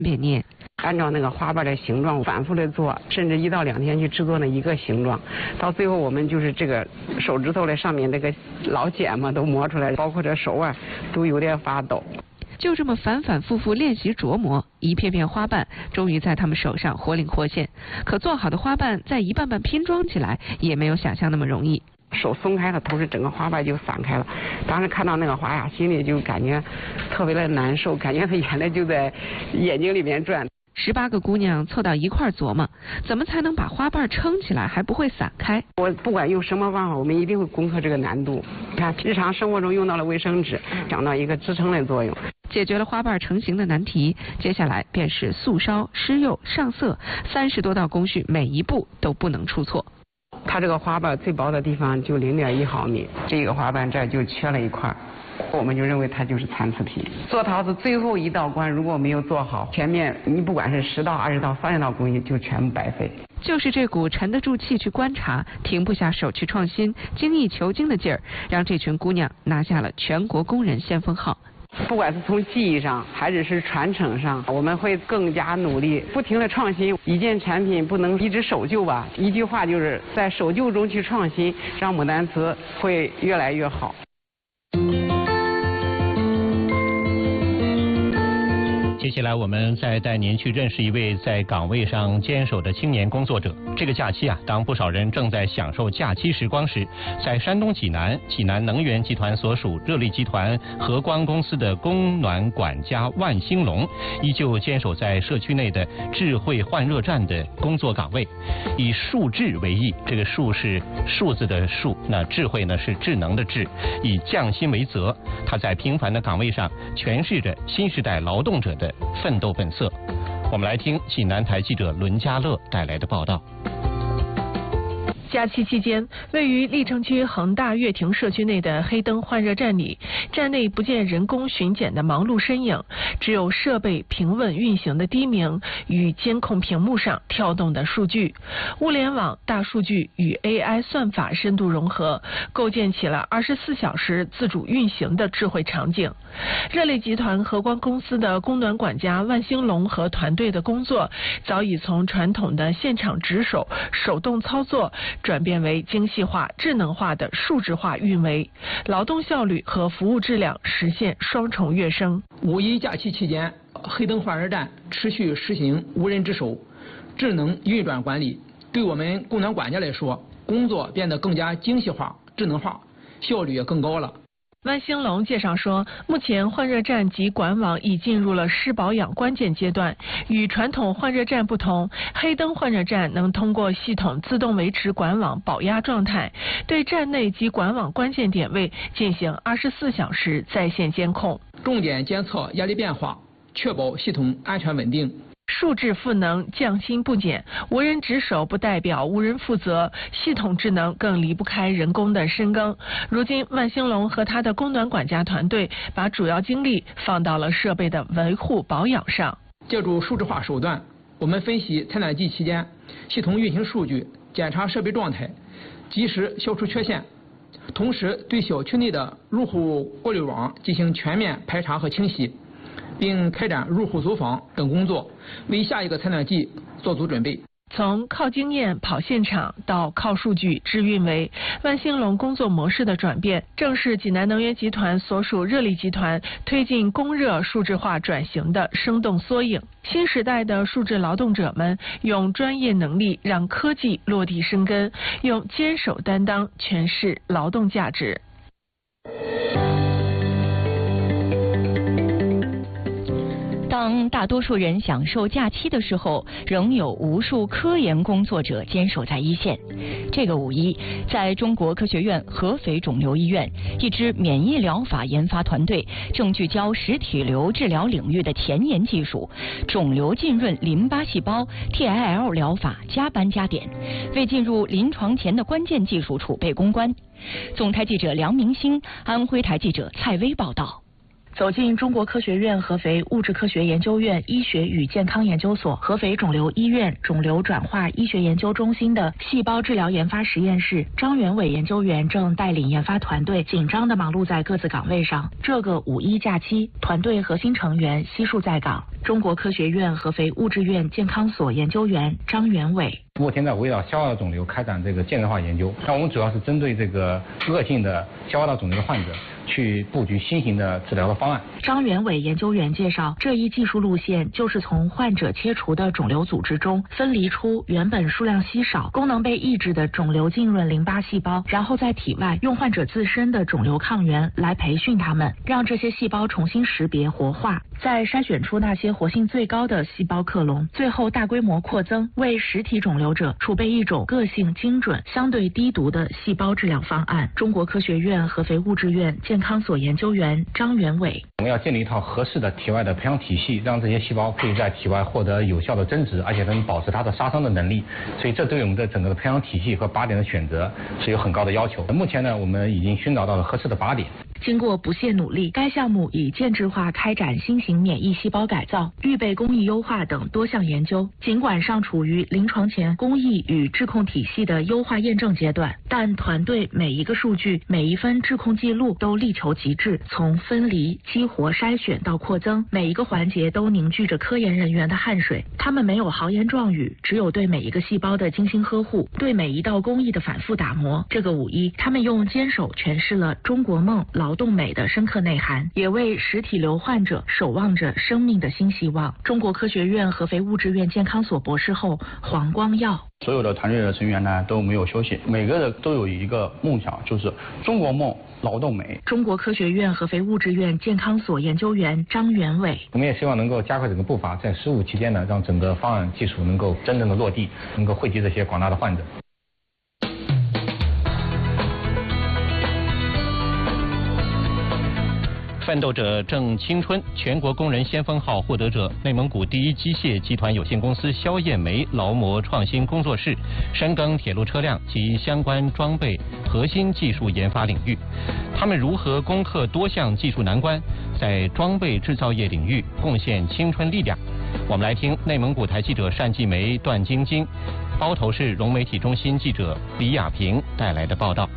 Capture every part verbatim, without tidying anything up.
便捏。 按照那个花瓣的形状反复的做，甚至一到两天去制作那一个形状，到最后我们就是这个手指头的上面那个老茧嘛都磨出来，包括这手腕都有点发抖。 就这么反反复复练习琢磨，一片片花瓣终于在他们手上活灵活现。可做好的花瓣再一瓣瓣拼装起来，也没有想象那么容易。 手松开了，同时整个花瓣就散开了。当时看到那个花呀，心里就感觉特别的难受，感觉他眼泪就在眼睛里面转。 十八个姑娘凑到一块儿琢磨，怎么才能把花瓣撑起来还不会散开。 我不管用什么办法，我们一定会攻克这个难度。你看，日常生活中用到了卫生纸，起到一个支撑的作用。 解决了花瓣成型的难题，接下来便是素烧、施釉、上色，三十多道工序，每一步都不能出错。 它这个花瓣最薄的地方就零点一毫米，这个花瓣这就缺了一块，我们就认为它就是残次品。做陶瓷最后一道关如果没有做好，前面你不管是十道、二十道、三十道工艺就全部白费。 就是这股沉得住气去观察，停不下手去创新、精益求精的劲儿，让这群姑娘拿下了全国工人先锋号。 不管是从技艺上还是是传承上，我们会更加努力，不停的创新。一件产品不能一直守旧吧，一句话就是在守旧中去创新，让牡丹瓷会越来越好。 接下来我们再带您去认识一位在岗位上坚守的青年工作者。这个假期啊，当不少人正在享受假期时光时，在山东济南，济南能源集团所属热力集团和光公司的供暖管家万兴龙，依旧坚守在社区内的智慧换热站的工作岗位，以数智为义。这个数是数字的数，那智慧呢是智能的智，以匠心为责。他在平凡的岗位上诠释着新时代劳动者的奋斗本色。我们来听济南台记者伦家乐带来的报道。 假期期间，位于历城区恒大乐亭社区内的黑灯换热站里，站内不见人工巡检的忙碌身影，只有设备平稳运行的低鸣与监控屏幕上跳动的数据。物联网、大数据与 A I 算法深度融合，构建起了二十四小时自主运行的智慧场景。热力集团和光公司的供暖管家万兴龙和团队的工作，早已从传统的现场值守、手动操作，转变为精细化、智能化的数字化运维，劳动效率和服务质量实现双重跃升。 五一假期期间，黑灯换热站持续实行无人值守、智能运转管理，对我们供暖管家来说，工作变得更加精细化、智能化，效率也更高了。 万兴龙介绍说，目前换热站及管网已进入了试保养关键阶段。与传统换热站不同，黑灯换热站能通过系统自动维持管网保压状态，对站内及管网关键点位进行二十四小时在线监控， 重点监测压力变化，确保系统安全稳定。 数字赋能，匠心不减。无人值守不代表无人负责，系统智能更离不开人工的深耕。如今，万兴龙和他的供暖管家团队把主要精力放到了设备的维护保养上。 借助数字化手段，我们分析采暖季期间系统运行数据，检查设备状态，及时消除缺陷，同时对小区内的入户过滤网进行全面排查和清洗，并开展入户走访等工作，为下一个采暖季做足准备。 从靠经验跑现场到靠数据治运维，万兴龙工作模式的转变，正是济南能源集团所属热力集团推进供热数字化转型的生动缩影。新时代的数字劳动者们用专业能力让科技落地生根，用坚守担当诠释劳动价值。 当大多数人享受假期的时候，仍有无数科研工作者坚守在一线。这个五一，在中国科学院合肥肿瘤医院，一支免疫疗法研发团队正聚焦实体瘤治疗领域的前沿技术——肿瘤浸润淋巴细胞 T I L 疗法加班加点，为进入临床前的关键技术储备攻关。总台记者梁明星，安徽台记者蔡薇报道。 走进中国科学院合肥物质科学研究院医学与健康研究所、合肥肿瘤医院肿瘤转化医学研究中心的细胞治疗研发实验室，张元伟研究员正带领研发团队紧张地忙碌在各自岗位上。这个五一假期，团队核心成员悉数在岗。中国科学院合肥物质院健康所研究员张元伟。 目前在围绕消化道肿瘤开展这个健康化研究，那我们主要是针对这个恶性的消化道肿瘤的患者，去布局新型的治疗的方案。 张元伟研究员介绍，这一技术路线就是从患者切除的肿瘤组织中分离出原本数量稀少、功能被抑制的肿瘤浸润淋巴细胞，然后在体外用患者自身的肿瘤抗原来培训它们，让这些细胞重新识别活化，再筛选出那些活性最高的细胞克隆，最后大规模扩增，为实体肿瘤者储备一种个性精准、相对低毒的细胞治疗方案。中国科学院合肥物质院健康所研究员张元伟： 我们要建立一套合适的体外的培养体系，让这些细胞可以在体外获得有效的增殖，而且能保持它的杀伤的能力。所以这对我们的整个的培养体系和靶点的选择是有很高的要求。目前呢，我们已经寻找到了合适的靶点。 经过不懈努力，该项目以建制化开展新型免疫细胞改造、预备工艺优化等多项研究。尽管尚处于临床前工艺与质控体系的优化验证阶段，但团队每一个数据、每一分质控记录都力求极致，从分离、激活、筛选到扩增，每一个环节都凝聚着科研人员的汗水。他们没有豪言壮语，只有对每一个细胞的精心呵护，对每一道工艺的反复打磨。这个五一，他们用坚守诠释了中国梦、劳动美的深刻内涵，也为实体瘤患者守望着生命的新希望。中国科学院合肥物质院健康所博士后黄光耀： 所有的团队的成员呢都没有休息，每个人都有一个梦想，就是中国梦、劳动美。 中国科学院合肥物质院健康所研究员张元伟： 我们也希望能够加快整个步伐，在十五期间呢，让整个方案技术能够真正的落地，能够惠及这些广大的患者。 奋斗者正青春全国工人先锋号获得者，内蒙古第一机械集团有限公司肖艳梅劳模创新工作室，深耕铁路车辆及相关装备核心技术研发领域。他们如何攻克多项技术难关，在装备制造业领域贡献青春力量？我们来听内蒙古台记者单继梅、段晶晶，包头市融媒体中心记者李亚平带来的报道。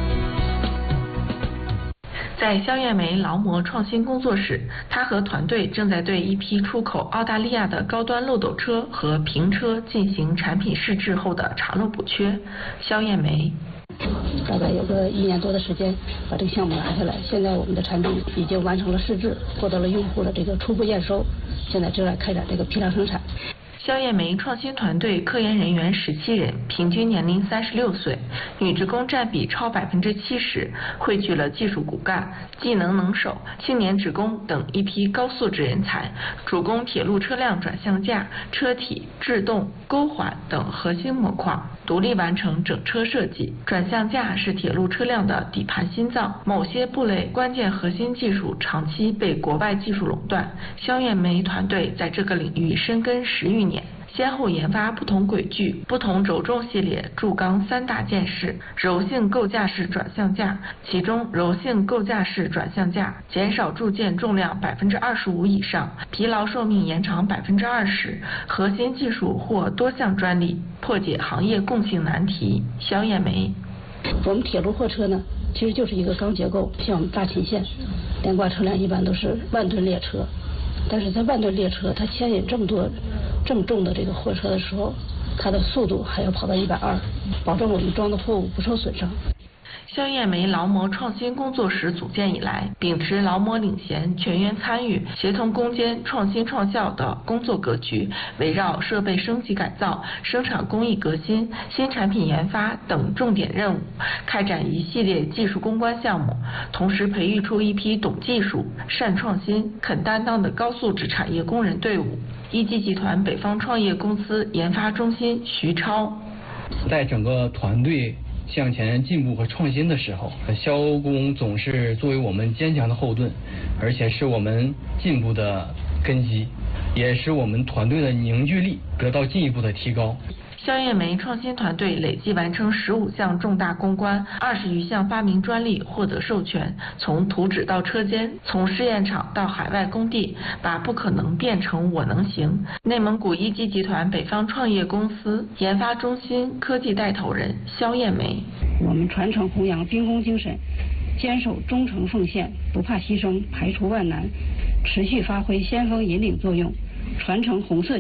在肖艳梅劳模创新工作室，她和团队正在对一批出口澳大利亚的高端漏斗车和平车进行产品试制后的查漏补缺。肖艳梅： 大概有个一年多的时间把这个项目拿下来，现在我们的产品已经完成了试制，获得了用户的这个初步验收，现在正在开展这个批量生产。 肖艳梅创新团队科研人员十七人，平均年龄三十六岁，女职工占比超百分之七十，汇聚了技术骨干、技能能手、青年职工等一批高素质人才，主攻铁路车辆转向架、车体、制动、钩环等核心模块，独立完成整车设计。转向架是铁路车辆的底盘心脏，某些部类关键核心技术长期被国外技术垄断。肖艳梅团队在这个领域深耕十余年，先后研发不同轨距、不同轴重系列铸钢三大件式柔性构架式转向架，其中柔性构架式转向架减少铸件重量百分之二十五以上，疲劳寿命延长百分之二十，核心技术获多项专利，破解行业共性难题。肖艳梅： 我们铁路货车呢，其实就是一个钢结构，像我们大秦线连挂车辆一般都是万吨列车，但是在万吨列车它牵引这么多这么重的这个货车的时候，它的速度还要跑到一百二，保证我们装的货物不受损伤。 肖艳梅劳模创新工作室组建以来，秉持劳模领衔、全员参与、协同攻坚、创新创效的工作格局，围绕设备升级改造、生产工艺革新、新产品研发等重点任务，开展一系列技术攻关项目，同时培育出一批懂技术、善创新、肯担当的高素质产业工人队伍。一机集团北方创业公司研发中心徐超： 在整个团队向前进步和创新的时候，肖工总是作为我们坚强的后盾，而且是我们进步的根基，也使我们团队的凝聚力得到进一步的提高。 肖艳梅创新团队累计完成十五项重大攻关，二十余项发明专利获得授权，从图纸到车间，从试验场到海外工地，把不可能变成我能行。内蒙古一级集团北方创业公司研发中心科技带头人肖艳梅： 我们传承弘扬兵工精神，坚守忠诚奉献，不怕牺牲，排除万难，持续发挥先锋引领作用，传承红色